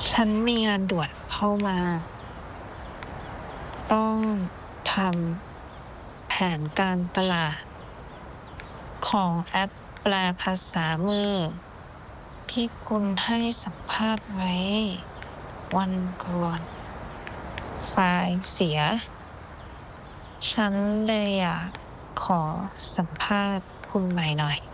ฉันมีงานด่วนเข้ามาต้องทำแผนการตลาดของแอปแปลภาษามือที่คุณให้สัมภาษณ์ไว้วันก่อนไฟล์เสียฉันเลยอยากขอสัมภาษณ์คุณใหม่หน่อย